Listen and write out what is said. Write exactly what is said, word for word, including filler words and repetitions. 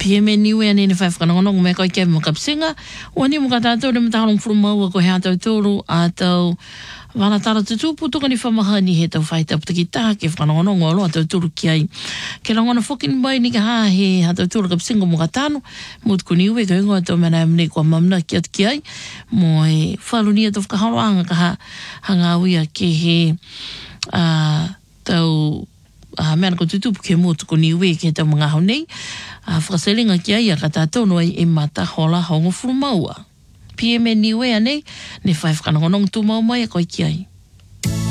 Pia me niwe ane ne whai whakanongonongo me kai kia mo kapsinga. Ua ni mo ka tātou le matahalong whurumau a ko hea tau tōru a tau wana tara tutupu toka ni whamahani he tau whai tau putaki taha ke whakanongonongo aloha tau tōru ki ai. Ke rangona whokin mai ni ka haa he ha tau tōru kapsinga mo ka tāno. Mo tuku niwe ka ingoa tau mena mne kua mamna ki atu ki ai. Mo he whalunia tau whakaharoanga ka ha hanga uia ke he uh, tau uh, mena ko tutupu ke mo tuku niwe ke tau mga hau nei. Uh, whakaselinga ki ai a ka tātou no ai e mata hola hongo furumaua. Pia me niwe anei, ne whai whakanongonong tū mau mai a koi ki ai.